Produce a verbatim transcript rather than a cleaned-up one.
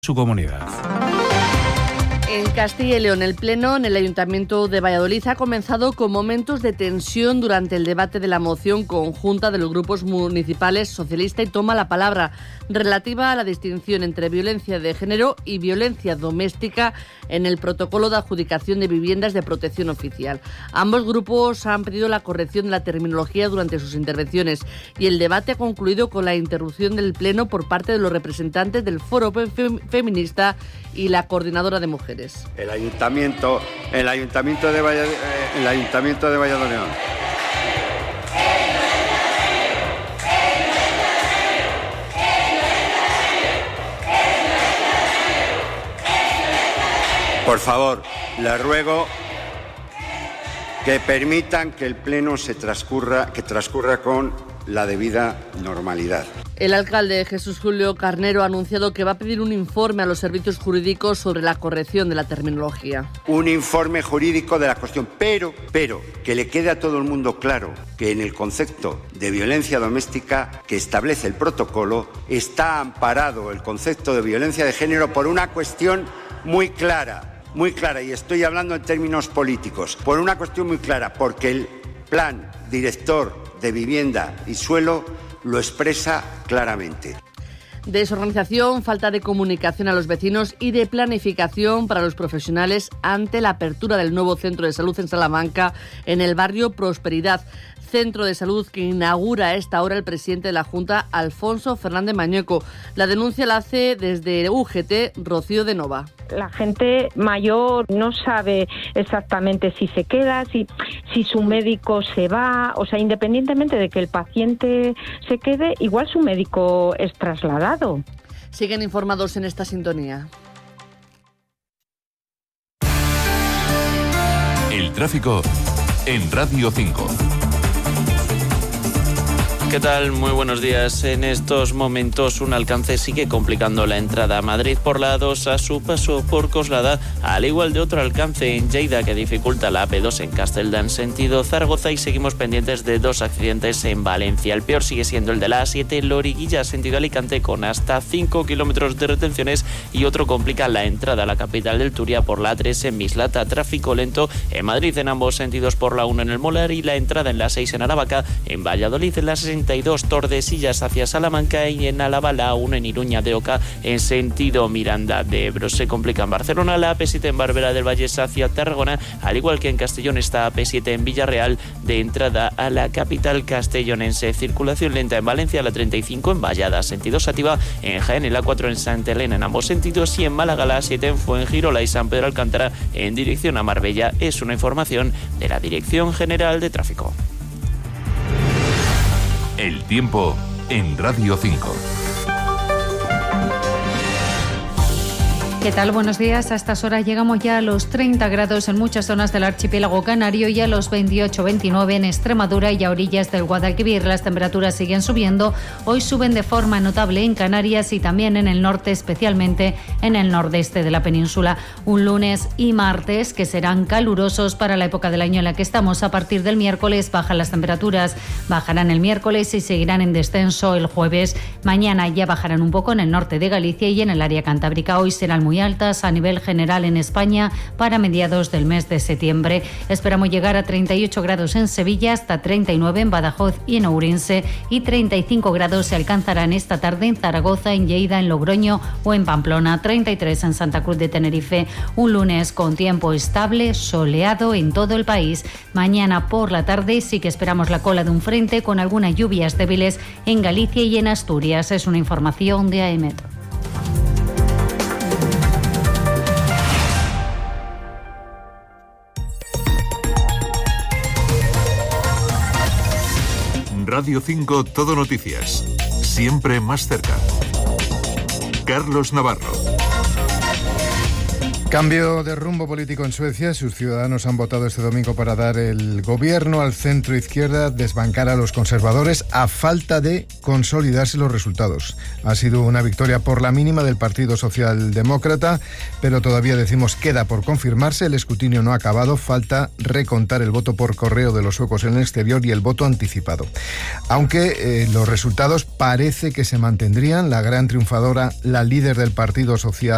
su comunidad. En Castilla y León, el Pleno en el Ayuntamiento de Valladolid ha comenzado con momentos de tensión durante el debate de la moción conjunta de los grupos municipales socialista y Toma la Palabra, relativa a la distinción entre violencia de género y violencia doméstica en el protocolo de adjudicación de viviendas de protección oficial. Ambos grupos han pedido la corrección de la terminología durante sus intervenciones y el debate ha concluido con la interrupción del Pleno por parte de los representantes del Foro Feminista y la Coordinadora de Mujeres. El Ayuntamiento, el Ayuntamiento de Valladolid, el Ayuntamiento de Valladolid. Por favor, les ruego que permitan que el Pleno se transcurra, que transcurra con la debida normalidad. El alcalde Jesús Julio Carnero ha anunciado que va a pedir un informe a los servicios jurídicos sobre la corrección de la terminología. Un informe jurídico de la cuestión, pero, pero, que le quede a todo el mundo claro que en el concepto de violencia doméstica que establece el protocolo está amparado el concepto de violencia de género por una cuestión muy clara, muy clara, y estoy hablando en términos políticos, por una cuestión muy clara, porque el plan director de vivienda y suelo lo expresa claramente. Desorganización, falta de comunicación a los vecinos y de planificación para los profesionales ante la apertura del nuevo centro de salud en Salamanca, en el barrio Prosperidad. Centro de salud que inaugura a esta hora el presidente de la Junta, Alfonso Fernández Mañueco. La denuncia la hace desde U G T, Rocío de Nova. La gente mayor no sabe exactamente si se queda, si, si su médico se va, o sea, independientemente de que el paciente se quede, igual su médico es trasladado. Siguen informados en esta sintonía. El tráfico en Radio cinco. ¿Qué tal? Muy buenos días. En estos momentos un alcance sigue complicando la entrada a Madrid por la A dos a su paso por Coslada, al igual de otro alcance en Lleida que dificulta la A P dos en Castelldán sentido Zaragoza, y seguimos pendientes de dos accidentes en Valencia. El peor sigue siendo el de la A siete Loriguilla sentido Alicante con hasta cinco kilómetros de retenciones, y otro complica la entrada a la capital del Turia por la A tres en Mislata. Tráfico lento en Madrid en ambos sentidos por la uno en el Molar y la entrada en la seis en Aravaca, en Valladolid en la sesenta y dos Tordesillas hacia Salamanca y en Álava la A uno en Iruña de Oca en sentido Miranda de Ebro. Se complica en Barcelona la A P siete en Barberá del Vallés hacia Tarragona, al igual que en Castellón está A P siete en Villarreal de entrada a la capital castellonense. Circulación lenta en Valencia la treinta y cinco en Vallada sentido Sativa, en Jaén la A cuatro en Santa Elena en ambos sentidos, y en Málaga la A siete en Fuengirola y San Pedro Alcántara en dirección a Marbella. Es una información de la Dirección General de Tráfico. El tiempo en Radio cinco. ¿Qué tal? Buenos días. A estas horas llegamos ya a los treinta grados en muchas zonas del archipiélago canario y a los veintiocho veintinueve en Extremadura y a orillas del Guadalquivir. Las temperaturas siguen subiendo. Hoy suben de forma notable en Canarias y también en el norte, especialmente en el nordeste de la península. Un lunes y martes que serán calurosos para la época del año en la que estamos. A partir del miércoles bajan las temperaturas. Bajarán el miércoles y seguirán en descenso el jueves. Mañana ya bajarán un poco en el norte de Galicia y en el área cantábrica. Hoy serán muy muy altas a nivel general en España para mediados del mes de septiembre. Esperamos llegar a treinta y ocho grados en Sevilla, hasta treinta y nueve en Badajoz y en Ourense, y treinta y cinco grados se alcanzarán esta tarde en Zaragoza, en Lleida, en Logroño o en Pamplona, treinta y tres en Santa Cruz de Tenerife. Un lunes con tiempo estable, soleado en todo el país. Mañana por la tarde sí que esperamos la cola de un frente con algunas lluvias débiles en Galicia y en Asturias. Es una información de A E M E T. Radio cinco Todo Noticias. Siempre más cerca. Carlos Navarro. Cambio de rumbo político en Suecia. Sus ciudadanos han votado este domingo para dar el gobierno al centro izquierda, desbancar a los conservadores a falta de consolidarse los resultados. Ha sido una victoria por la mínima del Partido Socialdemócrata, pero todavía decimos queda por confirmarse. El escrutinio no ha acabado, falta recontar el voto por correo de los suecos en el exterior y el voto anticipado. Aunque eh, los resultados parece que se mantendrían. La gran triunfadora, la líder del Partido Social